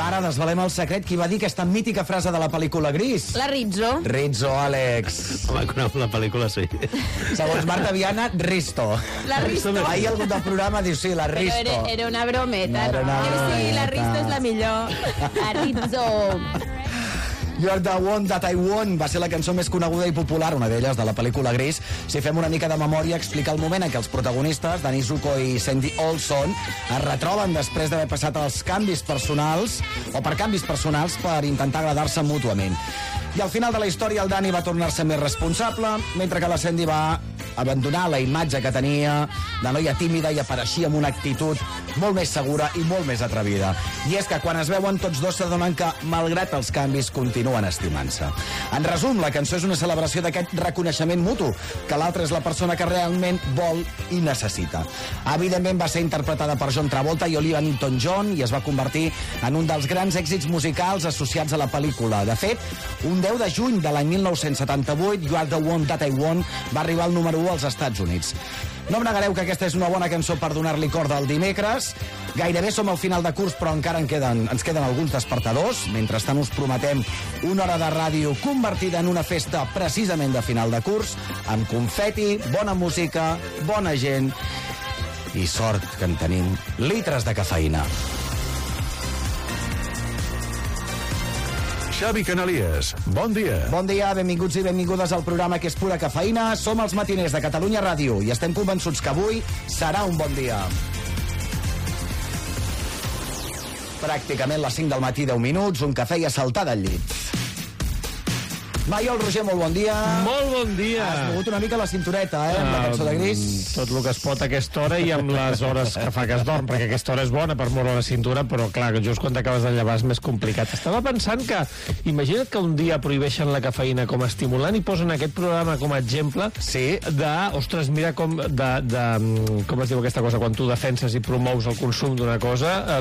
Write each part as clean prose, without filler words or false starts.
ara desvelem el secret. Qui va dir aquesta mítica frase de la pel·lícula Gris? La Rizzo. Rizzo, Àlex. Home, conegut la pel·lícula, sí. Segons Marta Viana, Risto. La Rizzo. Ahir algú del programa diu, sí, la Risto. Però era una brometa, Era una no? Sí, la brometa. Rizzo és la millor. La Rizzo. You are the one that I want va ser la cançó més coneguda i popular, una d'elles, de la pel·lícula Gris. Si fem una mica de memòria, explica el moment en què els protagonistes, Danny Zuko i Sandy Olson, es retroben després d'haver passat els canvis personals, o per canvis personals, per intentar agradar-se mútuament. I al final de la història el Danny va tornar-se més responsable, mentre que la Sandy va abandonar la imatge que tenia de noia tímida i apareixia amb una actitud molt més segura i molt més atrevida. I és que quan es veuen tots dos s'adonen que, malgrat els canvis, continuen estimant-se. En resum, la cançó és una celebració d'aquest reconeixement mutu, que l'altre és la persona que realment vol i necessita. Evidentment va ser interpretada per John Travolta i Olivia Newton-John i es va convertir en un dels grans èxits musicals associats a la pel·lícula. De fet, un 10 de juny de l'any 1978, You Are the One That I Want va arribar al número 1 als Estats Units. No em negareu que aquesta és una bona cançó per donar-li corda el dimecres. Gairebé som al final de curs, però encara ens queden alguns despertadors. Mentrestant us prometem una hora de ràdio convertida en una festa precisament de final de curs, amb confeti, bona música, bona gent i sort que en tenim litres de cafeïna. Xavi Canalies, bon dia. Bon dia, benvinguts i benvingudes al programa que és pura cafeïna. Som els matiners de Catalunya Ràdio i estem convençuts que avui serà un bon dia. Pràcticament les 5 del matí, 10 minuts, un cafè i a saltar del llit. Maiol, Roger, molt bon dia. Molt bon dia. Has mogut una mica la cintureta, amb la cançó de Gris. Tot el que es pot a aquesta hora i amb les hores que fa que es dorm, perquè aquesta hora és bona per moure la cintura, però clar, just quan t'acabes de llevar és més complicat. Estava pensant que, imagina't que un dia prohibeixen la cafeïna com a estimulant i posen aquest programa com a exemple de, ostres, mira com com es diu aquesta cosa, quan tu defenses i promous el consum d'una cosa,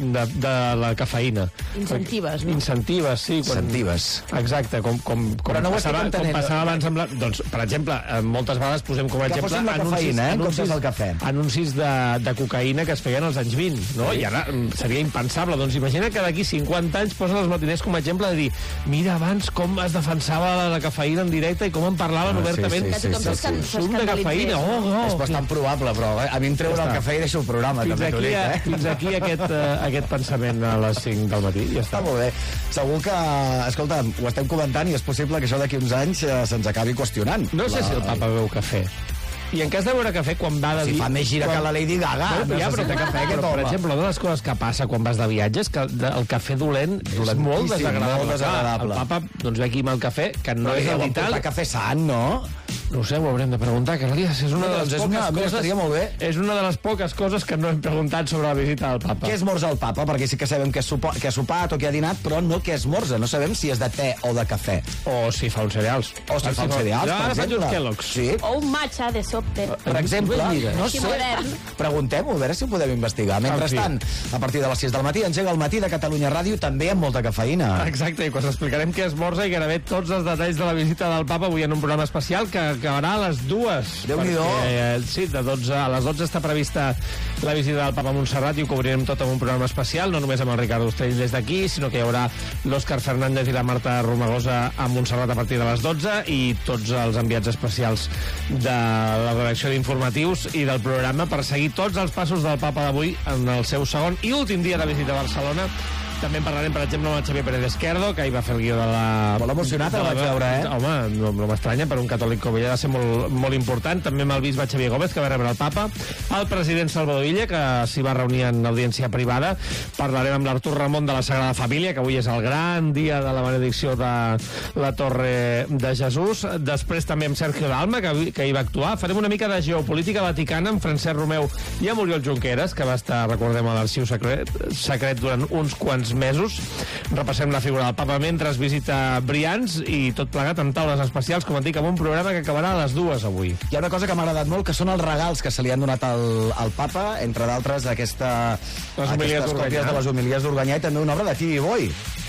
de la cafeïna. Incentives, no? Incentives, sí. Incentives. Exacte, però no ho estic entenent. Com passava abans amb la... Doncs, per exemple, moltes vegades posem com a exemple... Que fossin la cafeïna, en comptes del cafè. Anuncis de cocaïna que es feien als anys 20, no? I ara seria impensable. Doncs imagina que d'aquí 50 anys posen els matiners com a exemple de dir, mira abans com es defensava la cafeïna en directe i com en parlaven obertament del consum de cafeïna. És bastant probable, però a mi em treuen el cafè i deixo el programa. Fins aquí aquest pensament a les 5 del matí. Ja està. Molt bé. Segur que, escolta, ho estem comentant i és possible que això d'aquí uns anys se'ns acabi qüestionant. No sé si el papa veu cafè. I en cas de veure cafè, quan va de... Si fa més gira que la Lady Gaga, necessita cafè, aquest home. Per exemple, una de les coses que passa quan vas de viatge és que el cafè dolent és molt desagradable. El papa, doncs ve aquí amb el cafè, que no és el vital. Però cafè sant, no? No ho sé, ho haurem de preguntar, Canalies. És una de les poques coses... Estaria molt bé. És una de les poques coses que no hem preguntat sobre la visita del papa. Què esmorza el papa? Perquè sí que sabem que ha sopat o que ha dinat, però no què esmorza. No sabem si és de te o de cafè. O si fa uns cereals. O si fa uns cereals, per exemple. Ara faig uns Kellogg's. Sí. O un matcha de sobte. Per exemple, no sé. Preguntem-ho, a veure si ho podem investigar. Mentrestant, a partir de les 6 del matí, engega el matí de Catalunya Ràdio, també amb molta cafeïna. Exacte, i quan explicarem què esmorza i gairebé tots els detalls de la visita del papa avui en un programa especial que acabarà a les 2. Déu-n'hi-do. Sí, a les 12 està prevista la visita del papa a Montserrat i ho cobrirem tot en un programa especial, no només amb el Ricardo Ostrell des d'aquí, sinó que hi haurà l'Òscar Fernández i la Marta Romagosa a Montserrat a partir de les 12 i tots els enviats especials de la redacció d'informatius i del programa per seguir tots els passos del papa d'avui en el seu segon i últim dia de visita a Barcelona. També en parlarem, per exemple, amb el Xavier Pérez Esquerdo, que ahir va fer el guió de la... Molt emocionat, el vaig veure, Home, no m'estranya, per un catòlic com ell ha de ser molt important. També amb el bisbe Xavier Gómez, que va rebre el papa. El president Salvador Illa, que s'hi va reunir en audiència privada. Parlarem amb l'Artur Ramon de la Sagrada Família, que avui és el gran dia de la benedicció de la Torre de Jesús. Després també amb Sergio Dalma, que hi va actuar. Farem una mica de geopolítica vaticana amb Francesc Romeu i amb Oriol Junqueras, que va estar, recordem, a l'arxiu secret durant uns quants mesos. Repassem la figura del papa mentre es visita Brians i tot plegat amb taules especials, com et dic, amb un programa que acabarà a les 2 avui. Hi ha una cosa que m'ha agradat molt, que són els regals que se li han donat al papa, entre d'altres aquestes còpies de les homilies d'Organyà i també una obra de Tibi Boy.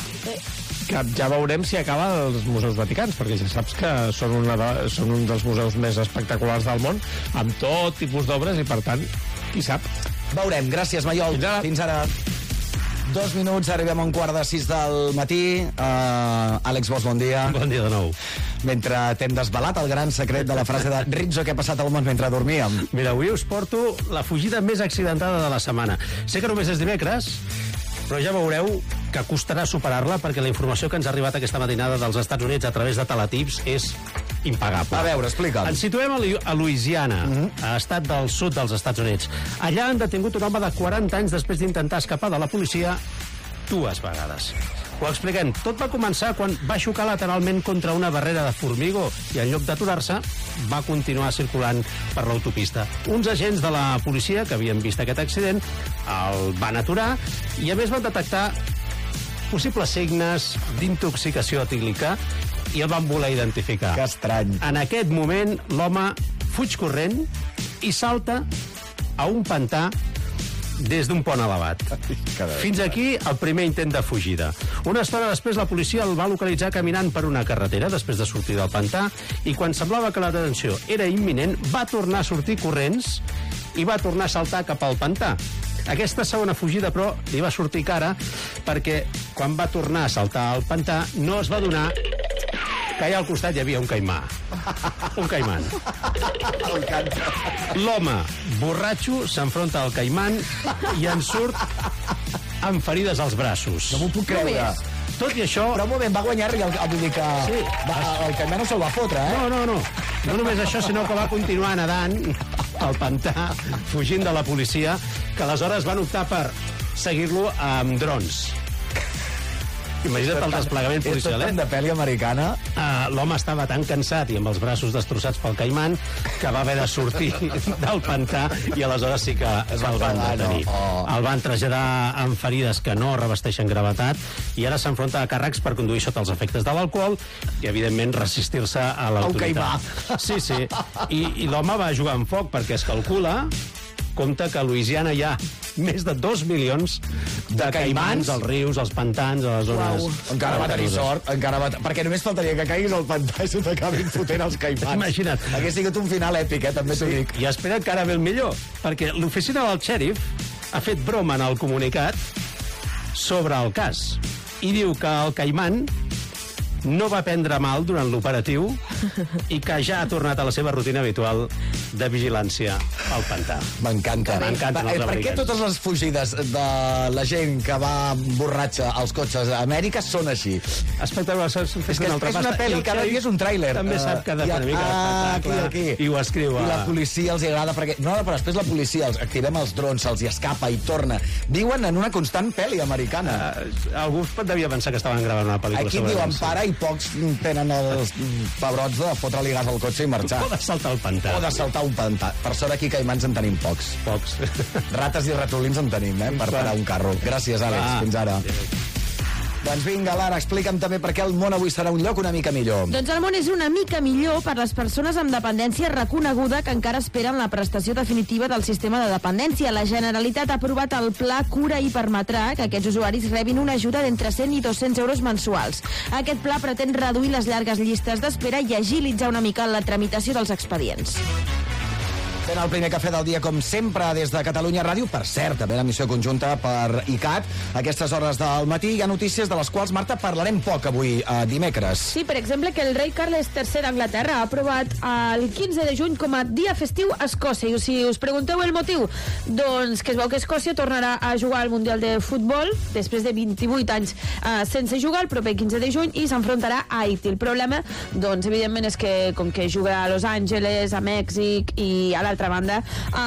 Que ja veurem si acaba als Museus Vaticans, perquè ja saps que són un dels museus més espectaculars del món, amb tot tipus d'obres i, per tant, qui sap. Veurem. Gràcies, Maiol. Fins ara. 2 minuts, arribem a 5:45 del matí. Àlex Bosch, bon dia. Bon dia de nou. Mentre t'hem desvelat el gran secret de la frase de Rizzo que ha passat al món mentre dormíem. Mira, avui us porto la fugida més accidentada de la setmana. Sé que només és dimecres, però ja veureu que costarà superar-la perquè la informació que ens ha arribat aquesta matinada dels Estats Units a través de teletips és impagable. A veure, explica'm. Ens situem a Louisiana, estat del sud dels Estats Units. Allà han detingut un home de 40 anys després d'intentar escapar de la policia 2 vegades. Ho expliquem. Tot va començar quan va xocar lateralment contra una barrera de formigó i en lloc d'aturar-se va continuar circulant per l'autopista. Uns agents de la policia que havien vist aquest accident el van aturar i a més van detectar possibles signes d'intoxicació etílica i el van voler identificar. Que estrany. En aquest moment, l'home fuig corrent i salta a un pantà des d'un pont elevat. Fins aquí el primer intent de fugida. Una estona després la policia el va localitzar caminant per una carretera després de sortir del pantà i quan semblava que la detenció era imminent va tornar a sortir corrents i va tornar a saltar cap al pantà. Aquesta segona fugida, però, li va sortir cara perquè quan va tornar a saltar al pantà no es va adonar que allà al costat hi havia un caimà. Un caiman. L'home, borratxo, s'enfronta al caiman i en surt amb ferides als braços. No m'ho puc creure. Tot i això... Però un moment, va guanyar i vull dir que Sí. el Caimà no se'l va fotre, eh? No. No només això, sinó que va continuar nedant al pantà, fugint de la policia, que aleshores van optar per seguir-lo amb drons. Imagina't el desplegament policial, És tot tan de pel·li americana. L'home estava tan cansat i amb els braços destrossats pel caiman que va haver de sortir del pantà i aleshores sí que el van detenir. El van traslladar amb ferides que no revesteixen gravetat i ara s'enfronta a càrrecs per conduir sota els efectes de l'alcohol i, evidentment, resistir-se a l'autoritat. Sí. I l'home va jugar amb foc perquè es calcula compte que a Louisiana hi ha més de 2 milions de caimans als rius, als pantans, a les zones... Encara va tenir sort, perquè només faltaria que caiguis al pantà i se t'acabin fotent els caimans. Imagina't. Hauria sigut un final èpic, també t'ho dic. I espera que ara ve el millor, perquè l'oficina del xèrif ha fet broma en el comunicat sobre el cas i diu que el caiman no va prendre mal durant l'operatiu i que ja ha tornat a la seva rutina habitual de vigilància al pantà. M'encanta. M'encanten els Per què americans. totes les fugides de la gent que va borratxa als cotxes a Amèrica són així? Espectacular. És que és una pel·li, cada dia és un tràiler. També sap que ha de fer una mica d'espectacle i ho escriu. I la policia els agrada, perquè... No, però després la policia, activem els drons, se'ls hi escapa i torna. Viuen en una constant pel·li americana. Algú devia pensar que estaven gravant una pel·lícula. Aquí diuen para i pocs tenen els pebrots de fotre-li gas al cotxe i marxar. O de saltar al pantà. O de saltar un pantà. Per sort aquí caimans en tenim pocs. Rates i ratolins en tenim, per parar un carro. Gràcies, Àlex. Fins ara. Doncs vinga, Lara, explica'm també per què el món avui serà un lloc una mica millor. Doncs el món és una mica millor per les persones amb dependència reconeguda que encara esperen la prestació definitiva del sistema de dependència. La Generalitat ha aprovat el Pla Cura i permetrà que aquests usuaris rebin una ajuda d'entre 100 i 200 euros mensuals. Aquest pla pretén reduir les llargues llistes d'espera i agilitzar una mica la tramitació dels expedients. Fent el primer cafè del dia, com sempre, des de Catalunya Ràdio. Per cert, també l'emissió conjunta per ICAT. A aquestes hores del matí hi ha notícies de les quals, Marta, parlarem poc avui, dimecres. Sí, per exemple, que el rei Carles III d'Anglaterra ha aprovat el 15 de juny com a dia festiu a Escòcia. I si us pregunteu el motiu, doncs que es veu que Escòcia tornarà a jugar al Mundial de Futbol després de 28 anys sense jugar el proper 15 de juny i s'enfrontarà a Haití. El problema, doncs, evidentment, és que com que juga a Los Angeles, a Mèxic i a l'altra banda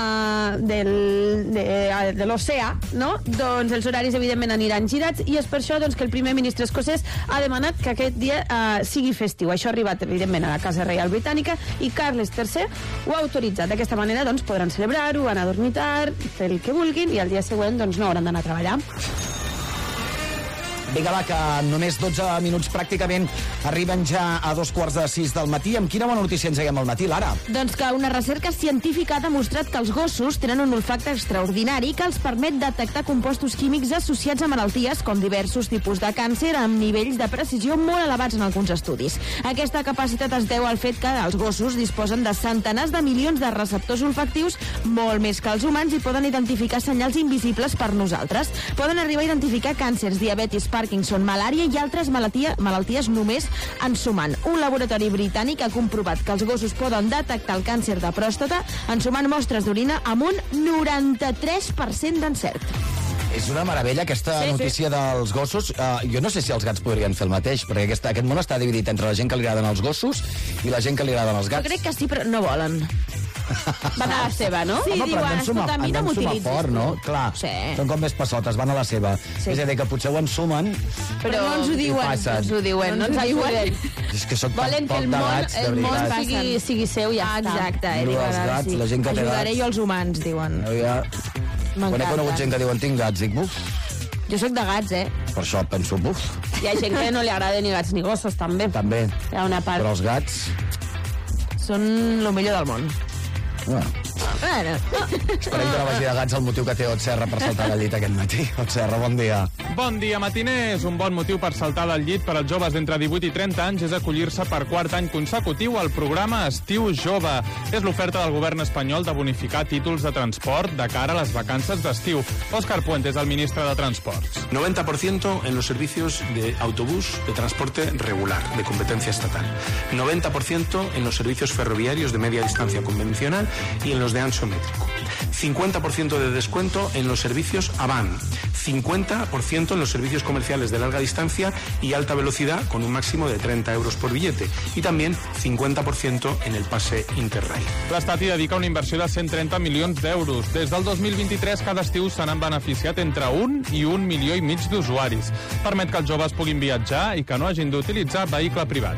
de l'oceà, no? Doncs els horaris evidentment aniran girats i és per això doncs, que el primer ministre escocès ha demanat que aquest dia sigui festiu. Això ha arribat evidentment a la Casa Reial Britànica i Carles III ho ha autoritzat. D'aquesta manera doncs, podran celebrar-ho, anar a dormir tard, fer el que vulguin i el dia següent doncs, no hauran d'anar a treballar. Vinga, va, que només 12 minuts pràcticament arriben ja a 5:15 del matí. Amb quina bona notícia engeguem al matí, Lara? Doncs que una recerca científica ha demostrat que els gossos tenen un olfacte extraordinari que els permet detectar compostos químics associats a malalties com diversos tipus de càncer amb nivells de precisió molt elevats en alguns estudis. Aquesta capacitat es deu al fet que els gossos disposen de centenars de milions de receptors olfactius, molt més que els humans, i poden identificar senyals invisibles per nosaltres. Poden arribar a identificar càncers, diabetis, Parkinson, malària i altres malalties només ensumant. Un laboratori britànic ha comprovat que els gossos poden detectar el càncer de pròstata ensumant mostres d'orina amb un 93% d'encert. És una meravella, aquesta notícia dels gossos. Jo no sé si els gats podrien fer el mateix, perquè aquest món està dividit entre la gent que li agraden els gossos i la gent que li agraden els gats. Jo crec que sí, però no volen. Van a la seva, no? Sí, home, però diuen, escolta, a mi no m'utilitzis. Fort, no? Clar, són com més passotes, van a la seva. És a dir, que potser ho ensumen... Però no ens ho diuen. No ens diuen. És que soc tan volen que poc el de món, gats, de veritat. sigui seu, ja està. Exacte, Els gats, la gent que té ajudaré gats. jo als humans, diuen. Quan he conegut gent que diuen tinc gats, dic, buf, Jo sóc de gats, per això penso, buf, Hi ha gent que no li agrada ni gats ni gossos, també. també. Hi ha una part. Però els gats... Són lo millor del món. Bueno, esperem que no vagi de gats el motiu que té Ot Serra per saltar del llit aquest matí. Ot Serra, bon dia. Bon dia, matiners. Un bon motiu per saltar del llit per als joves d'entre 18 i 30 anys és acollir-se per quart any consecutiu al programa Estiu Jove. És l'oferta del govern espanyol de bonificar títols de transport de cara a les vacances d'estiu. Òscar Puente és el ministre de Transports. 90% en los servicios de autobús de transporte regular, de competencia estatal. 90% en los servicios ferroviarios de media distancia convencional y en los de ancho métrico. 50% de descuento en los servicios AVAN. 50% en los servicios comerciales de larga distancia y alta velocidad con un máximo de 30 euros por billete. I també 50% en el passe Interrail. L'Estat hi dedica una inversió de 130 milions d'euros. Des del 2023, cada estiu se n'han beneficiat entre 1 i 1,5 milió d'usuaris. Permet que els joves puguin viatjar i que no hagin d'utilitzar vehicle privat.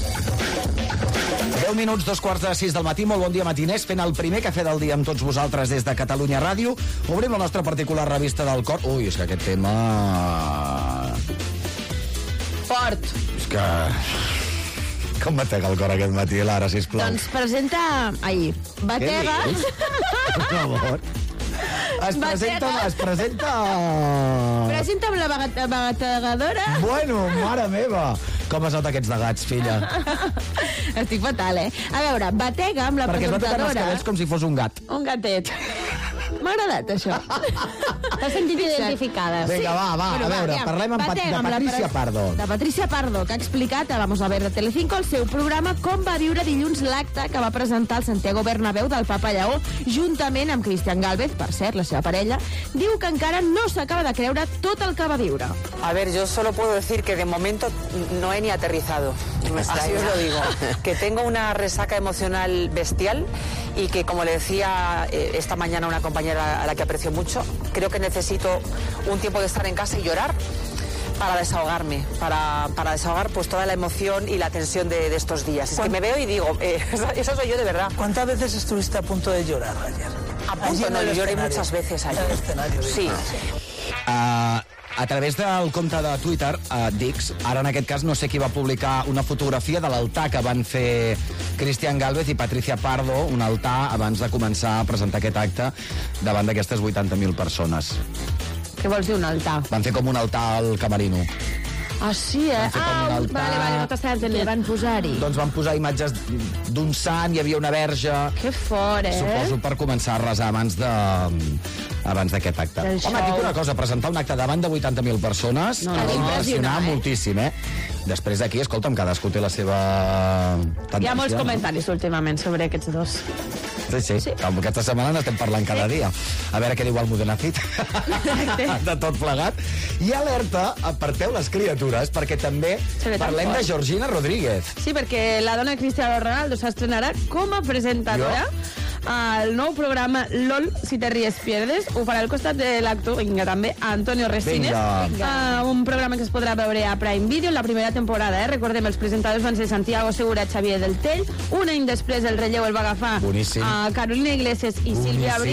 10 minuts, 5:15 del matí, molt bon dia matiners, fent el primer cafè del dia amb tots vosaltres des de Catalunya Ràdio. Obrim la nostra particular revista del cor. Ui, és que aquest tema... Fort. És que... Com batega el cor aquest matí, Lara, sisplau? Doncs presenta... Ai, batega... Què dius? Per favor. Es presenta... Presenta amb la bategadora. Bueno, mare meva. Com es nota aquests de gats, filla? Estic fatal, A veure, batega amb la Perquè es va tocant els presentadora. cabells com si fos un gat. Un gatet. M'ha agradat, això. T'has sentit identificada. Vinga, va, a veure, parlem de Patricia Pardo. De Patricia Pardo, que ha explicat a Vamos a ver de Telecinco el seu programa com va viure dilluns l'acte que va presentar el Santiago Bernabéu del Papa Lleó, juntament amb Cristian Gálvez, per cert, la seva parella. Diu que encara no s'acaba de creure tot el que va viure. A ver, yo solo puedo decir que de momento no he ni aterrizado. Así os lo digo. Que tengo una resaca emocional bestial y que, como le decía esta mañana a una compañera a la que aprecio mucho, creo que necesito un tiempo de estar en casa y llorar para desahogarme, para desahogar pues toda la emoción y la tensión de estos días. Es que me veo y digo, eso soy yo de verdad. ¿Cuántas veces estuviste a punto de llorar ayer? A punto, no, lloré muchas veces ayer. Sí. A través del compte de Twitter, Dix, ara en aquest cas no sé qui va publicar una fotografia de l'altar que van fer Cristian Gálvez i Patricia Pardo, un altar abans de començar a presentar aquest acte davant d'aquestes 80.000 persones. Què vols dir, un altar? Van fer com un altar al Camerino. Ah, sí, Van fer com un altar. Vale, no t'estava entenent. Què van posar-hi? Doncs van posar imatges d'un sant, hi havia una verge... Que fort, Suposo per començar a resar abans d'aquest acte. Home, et dic una cosa, presentar un acte davant de 80.000 persones va impressionar moltíssim, Després d'aquí, escolta'm, cadascú té la seva tendència. Hi ha molts comentaris últimament sobre aquests dos. Sí. Aquesta setmana n'estem parlant cada dia. A veure què diu el Modenacit. De tot plegat. I alerta, aparteu les criatures, perquè també parlem de Georgina Rodríguez. Sí, perquè la dona de Cristiano Ronaldo s'estrenarà com a presentadora al nou programa LOL, si te ries pierdes. Ho farà al costat de l'actor, també, Antonio Resines. Un programa que es podrà veure a Prime Video en la primera temporada. Recordem, els presentadors van ser Santiago Segura, Xavier del Tell. Un any després el relleu el va agafar Carolina Iglesias i Sílvia Abril.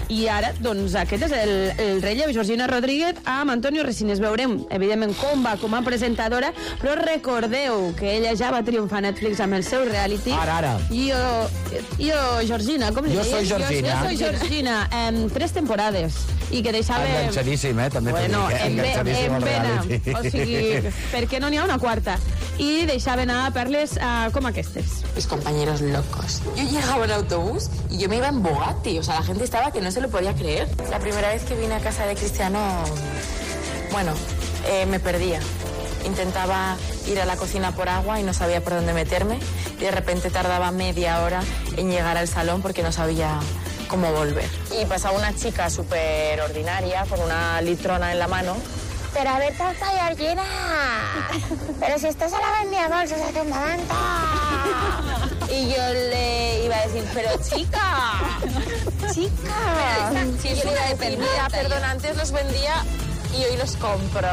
I ara, doncs, aquest és el relleu, Georgina Rodríguez amb Antonio Resines. Veurem, evidentment, com va com a presentadora, però recordeu que ella ja va triomfar a Netflix amb el seu reality. Ara. Jo, Georgina, com li Jo deies? soy Georgina. Jo soy Georgina. 3 temporades. I que deixava... Enganxadíssim, també. Bueno, enganxadíssim al reality. O sigui, per què no n'hi ha una quarta? I deixava anar perles com aquestes. Mis compañeros locos. Yo llegaba en autobús y yo me iba en Bugatti. O sea, la gente estaba que no se lo podía creer. La primera vez que vine a casa de Cristiano, bueno, me perdía. Intentaba ir a la cocina por agua y no sabía por dónde meterme. Y de repente tardaba media hora en llegar al salón porque no sabía cómo volver. Y pasaba una chica súper ordinaria con una litrona en la mano. Pero a ver, torta, Georgina. Pero si esto se la vendía bolsos hace un momento. Y yo le iba a decir, pero chica. Si yo le iba a decir, mira, perdona, antes los vendía y hoy los compro.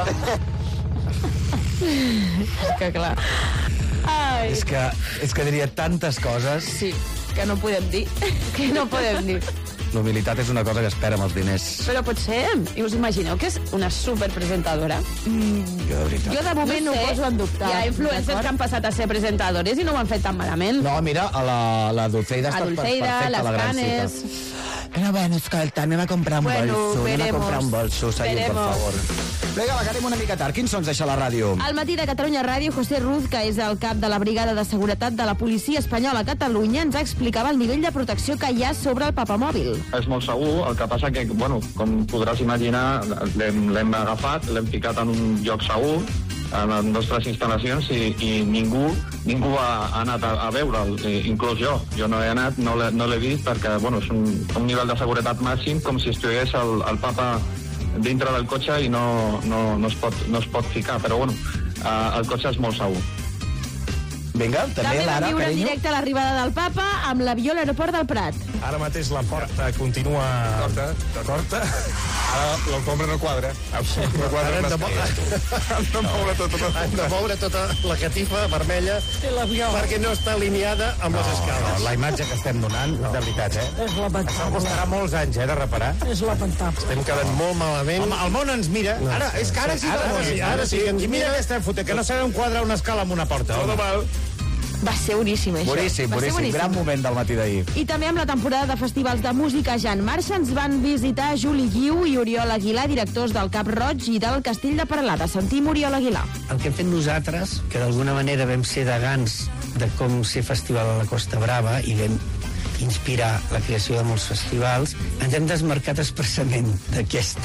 És que clar. Ai. És que diria tantes coses. Sí, que no podem dir. Que no podem dir. L'humilitat és una cosa que espera amb els diners. Però potser, i us imagineu que és una superpresentadora? Jo, de veritat. Jo de moment no ho poso en dubte. Hi ha influencers que han passat a ser presentadores i no ho han fet tan malament. No, mira, la Dulceida està perfecta, les la gran Canes... cita. Però bueno, escolta, anem a comprar un bolso. Anem a comprar un bolso, seguim, per favor. Vinga, va, que anem una mica tard. Quins sons deixa la ràdio? Al matí de Catalunya Ràdio, José Ruz, que és el cap de la Brigada de Seguretat de la Policia Espanyola a Catalunya, ens explicava el nivell de protecció que hi ha sobre el papamòbil. És molt segur, el que passa que, bueno, com podràs imaginar, l'hem agafat, l'hem ficat en un lloc segur, en les nostres instal·lacions, i ningú ha anat a veure'l, inclús jo. Jo no he anat, no l'he vist, perquè, bueno, és un nivell de seguretat màxim, com si estigués el papa dintre del cotxe i no es pot ficar, però, bueno, el cotxe és molt segur. Vinga, també vam viure en directe a l'arribada del papa amb l'avió a l'aeroport del Prat. Ara mateix la porta continua... Corta. Ara l'alfombra no quadra. No quadra. Hem de moure tota la catifa vermella perquè no està alineada amb les escales. La imatge que estem donant, de veritat, És lamentable. Això costarà molts anys, de reparar. És lamentable. Estem quedant molt malament. Home, el món ens mira. Ara, és que ara sí Ara sí. I mira que estem fotent, que no sabem quadrar una escala amb una porta. Todo mal. Va ser boníssim, això. Boníssim. Gran moment del matí d'ahir. I també amb la temporada de festivals de música ja en marxa ens van visitar Juli Guiu i Oriol Aguilar, directors del Cap Roig i del Castell de Peralada. Sentim Oriol Aguilar. El que hem fet nosaltres, que d'alguna manera vam ser degans de com ser festival a la Costa Brava i vam inspirar la creació de molts festivals, ens hem desmarcat expressament d'aquest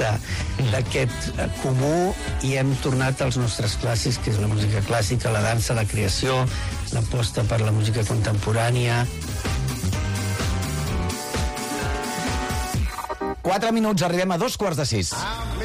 comú i hem tornat als nostres clàssics, que és la música clàssica, la dansa, la creació, l'aposta per la música contemporània. 4 minuts, arribem a 5:45.